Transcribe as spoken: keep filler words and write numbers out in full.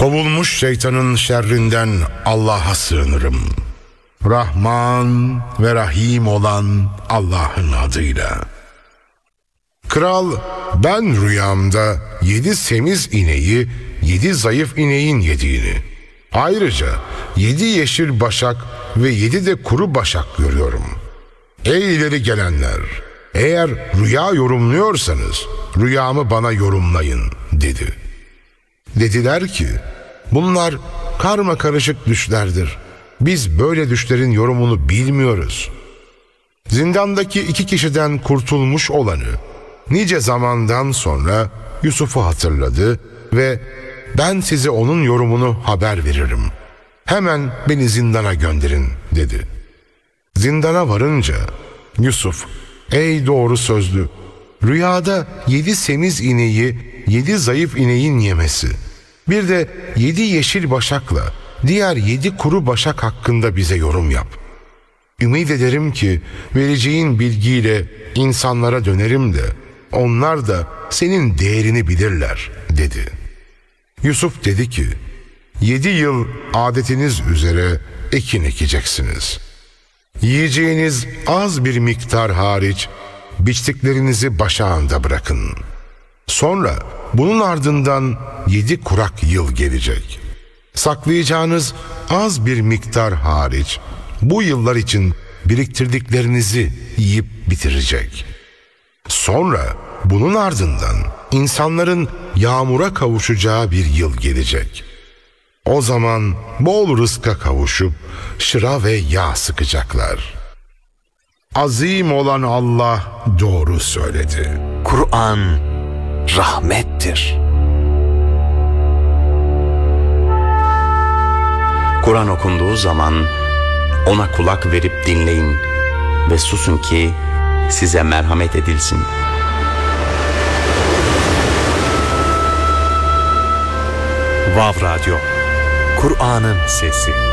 Kovulmuş şeytanın şerrinden Allah'a sığınırım. Rahman ve Rahim olan Allah'ın adıyla. Kral, ben rüyamda yedi semiz ineği, yedi zayıf ineğin yediğini, ayrıca yedi yeşil başak ve yedi de kuru başak görüyorum. Ey ileri gelenler! Eğer rüya yorumluyorsanız rüyamı bana yorumlayın dedi. Dediler ki, bunlar karma karışık düşlerdir. Biz böyle düşlerin yorumunu bilmiyoruz. Zindandaki iki kişiden kurtulmuş olanı nice zamandan sonra Yusuf'u hatırladı ve ben size onun yorumunu haber veririm. Hemen beni zindana gönderin dedi. Zindana varınca Yusuf, ey doğru sözlü, rüyada yedi semiz ineği, yedi zayıf ineğin yemesi, bir de yedi yeşil başakla diğer yedi kuru başak hakkında bize yorum yap. Ümit ederim ki vereceğin bilgiyle insanlara dönerim de onlar da senin değerini bilirler dedi. Yusuf dedi ki, yedi yıl adetiniz üzere ekin ekeceksiniz. Yiyeceğiniz az bir miktar hariç biçtiklerinizi başağında bırakın. Sonra bunun ardından yedi kurak yıl gelecek. Saklayacağınız az bir miktar hariç bu yıllar için biriktirdiklerinizi yiyip bitirecek. Sonra bunun ardından insanların yağmura kavuşacağı bir yıl gelecek. O zaman bol rızka kavuşup şıra ve yağ sıkacaklar. Azim olan Allah doğru söyledi. Kur'an rahmettir. Kur'an okunduğu zaman ona kulak verip dinleyin ve susun ki size merhamet edilsin. Vav Radyo, Kur'an'ın sesi.